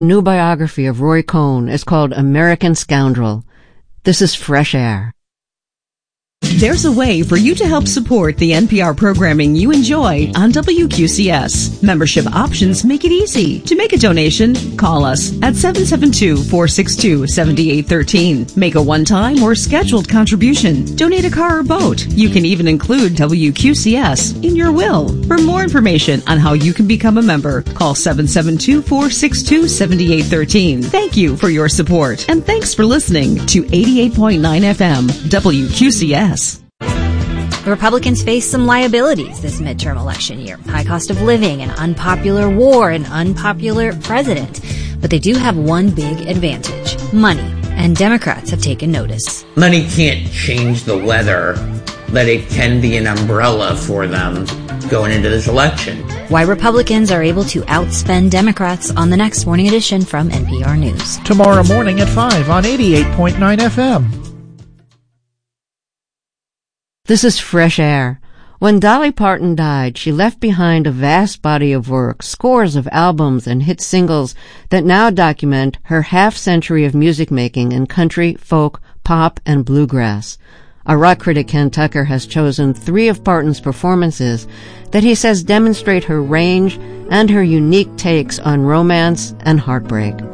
New biography of Roy Cohn is called American Scoundrel. This is Fresh Air. There's a way for you to help support the NPR programming you enjoy on WQCS. Membership options make it easy. To make a donation, call us at 772-462-7813. Make a one-time or scheduled contribution. Donate a car or boat. You can even include WQCS in your will. For more information on how you can become a member, call 772-462-7813. Thank you for your support, and thanks for listening to 88.9 FM WQCS. Republicans face some liabilities this midterm election year. High cost of living, an unpopular war, an unpopular president. But they do have one big advantage: money. And Democrats have taken notice. Money can't change the weather, but it can be an umbrella for them going into this election. Why Republicans are able to outspend Democrats on the next Morning Edition from NPR News. Tomorrow morning at 5 on 88.9 FM. This is Fresh Air. When Dolly Parton died, she left behind a vast body of work, scores of albums and hit singles that now document her half-century of music making in country, folk, pop, and bluegrass. Our rock critic Ken Tucker has chosen 3 of Parton's performances that he says demonstrate her range and her unique takes on romance and heartbreak.